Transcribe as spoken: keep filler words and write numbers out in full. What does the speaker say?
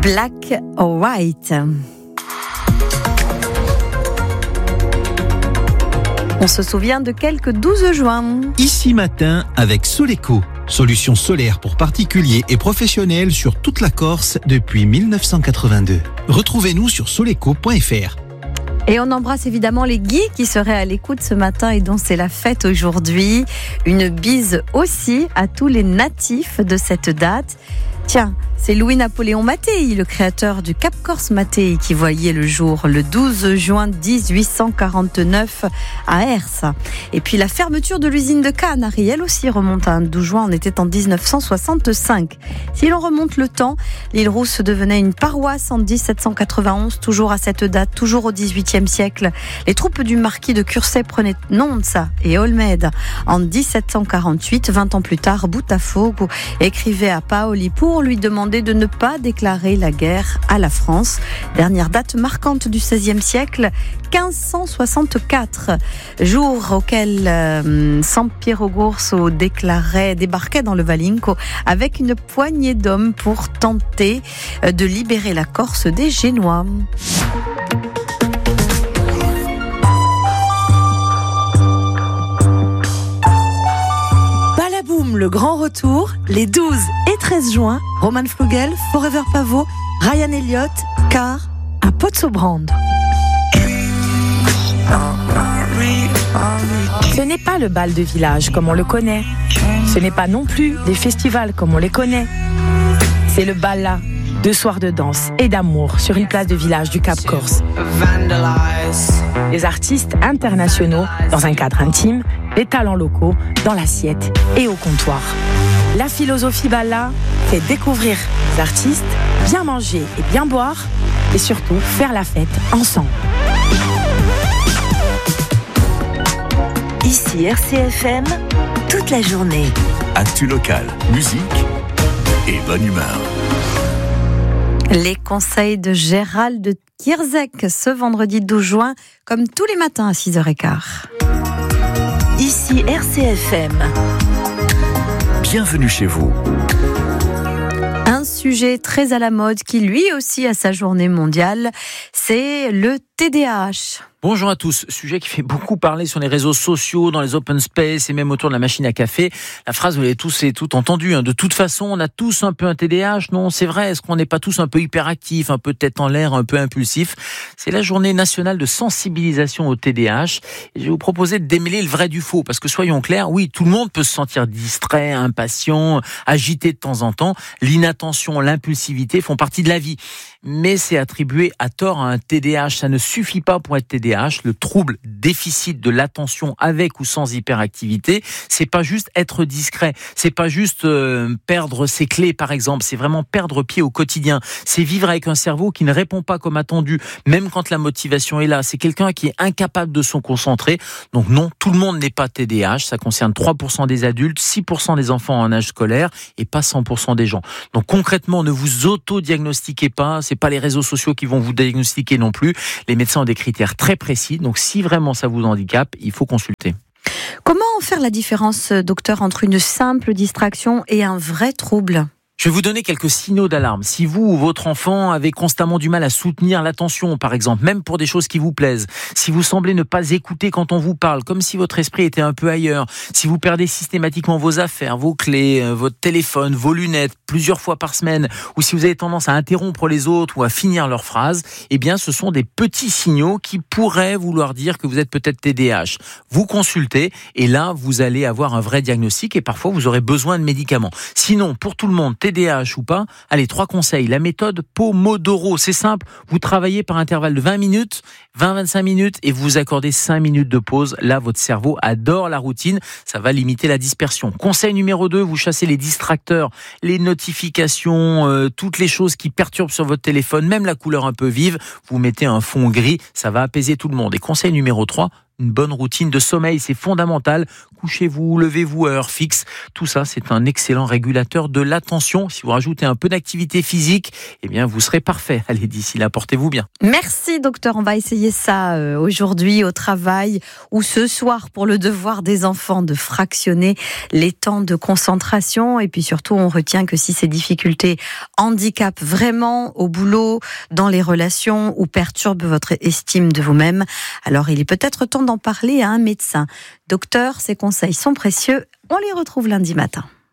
Black or White. On se souvient de quelques douze juin. Ici matin avec Soleco, solution solaire pour particuliers et professionnels sur toute la Corse depuis dix-neuf cent quatre-vingt-deux. Retrouvez-nous sur soleco point f r. Et on embrasse évidemment les Guy qui seraient à l'écoute ce matin et dont c'est la fête aujourd'hui. Une bise aussi à tous les natifs de cette date. Tiens, c'est Louis-Napoléon Mattei, le créateur du Cap Corse Mattei, qui voyait le jour le douze juin dix-huit cent quarante-neuf à Ers. Et puis la fermeture de l'usine de Cannes, Ariel aussi remonte à un douze juin, on était en dix-neuf cent soixante-cinq. Si l'on remonte le temps, l'île Rousse devenait une paroisse en dix-sept cent quatre-vingt-onze, toujours à cette date, toujours au dix-huitième siècle. Les troupes du marquis de Cursay prenaient Nonza et Olmède en dix-sept cent quarante-huit. vingt ans plus tard, Boutafogo écrivait à Paoli pour lui demander de ne pas déclarer la guerre à la France. Dernière date marquante du seizième siècle, quinze cent soixante-quatre, jour auquel euh, San Piero Gorso déclarait, débarquait dans le Valinco avec une poignée d'hommes pour tenter de libérer la Corse des Génois. Balaboum, le grand retour, les douze et treize juin, Roman Flugel, Forever Pavot, Ryan Elliott, Car à Pozzobrand. Ce n'est pas le bal de village comme on le connaît. Ce n'est pas non plus des festivals comme on les connaît. C'est le bal là, deux soirs de danse et d'amour sur une place de village du Cap Corse. Des artistes internationaux dans un cadre intime, des talents locaux dans l'assiette et au comptoir. La philosophie Balla fait découvrir les artistes, bien manger et bien boire et surtout faire la fête ensemble. Ici R C F M, toute la journée. Actu locale, musique et bonne humeur. Les conseils de Gérald Kierzek ce vendredi douze juin, comme tous les matins à six heures quinze. Ici R C F M. Bienvenue chez vous. Un sujet très à la mode qui lui aussi a sa journée mondiale, c'est le T D A H. Bonjour à tous. Sujet qui fait beaucoup parler sur les réseaux sociaux, dans les open space et même autour de la machine à café. La phrase, vous l'avez tous et toutes entendu. Hein. De toute façon, on a tous un peu un T D A H. Non, c'est vrai. Est-ce qu'on n'est pas tous un peu hyperactifs, un peu tête en l'air, un peu impulsifs ? C'est la journée nationale de sensibilisation au T D A H. Et je vais vous proposer de démêler le vrai du faux. Parce que soyons clairs, oui, tout le monde peut se sentir distrait, impatient, agité de temps en temps. L'inattention, l'impulsivité font partie de la vie. Mais c'est attribué à tort à un T D A H. Ça ne suffit pas pour être T D A H. Le trouble déficit de l'attention avec ou sans hyperactivité, c'est pas juste être discret, c'est pas juste euh, perdre ses clés par exemple, c'est vraiment perdre pied au quotidien. C'est vivre avec un cerveau qui ne répond pas comme attendu, même quand la motivation est là. C'est quelqu'un qui est incapable de se concentrer. Donc non, tout le monde n'est pas T D A H. Ça concerne trois pour cent des adultes, six pour cent des enfants en âge scolaire et pas cent pour cent des gens. Donc concrètement, ne vous auto-diagnostiquez pas. C'est pas les réseaux sociaux qui vont vous diagnostiquer non plus. Les médecins ont des critères très précis. Donc si vraiment ça vous handicape, il faut consulter. Comment faire la différence, docteur, entre une simple distraction et un vrai trouble ? Je vais vous donner quelques signaux d'alarme. Si vous ou votre enfant avez constamment du mal à soutenir l'attention, par exemple, même pour des choses qui vous plaisent, si vous semblez ne pas écouter quand on vous parle, comme si votre esprit était un peu ailleurs, si vous perdez systématiquement vos affaires, vos clés, votre téléphone, vos lunettes, plusieurs fois par semaine, ou si vous avez tendance à interrompre les autres ou à finir leurs phrases, eh bien, ce sont des petits signaux qui pourraient vouloir dire que vous êtes peut-être T D A H. Vous consultez et là, vous allez avoir un vrai diagnostic et parfois, vous aurez besoin de médicaments. Sinon, pour tout le monde, T D A H ou pas, allez, trois conseils. La méthode Pomodoro, c'est simple. Vous travaillez par intervalle de vingt minutes, vingt à vingt-cinq minutes et vous vous accordez cinq minutes de pause. Là, votre cerveau adore la routine. Ça va limiter la dispersion. Conseil numéro deux, vous chassez les distracteurs, les notifications, euh, toutes les choses qui perturbent sur votre téléphone, même la couleur un peu vive. Vous mettez un fond gris, ça va apaiser tout le monde. Et conseil numéro trois, Une bonne routine de sommeil, c'est fondamental. Couchez-vous, levez-vous à heure fixe. Tout ça, c'est un excellent régulateur de l'attention. Si vous rajoutez un peu d'activité physique, eh bien, vous serez parfait. Allez, d'ici là, portez-vous bien. Merci, docteur. On va essayer ça euh, aujourd'hui au travail ou ce soir pour le devoir des enfants de fractionner les temps de concentration. Et puis surtout, on retient que si ces difficultés handicapent vraiment au boulot, dans les relations ou perturbent votre estime de vous-même, alors il est peut-être temps d'en parler à un médecin. Docteur, ces conseils sont précieux. On les retrouve lundi matin.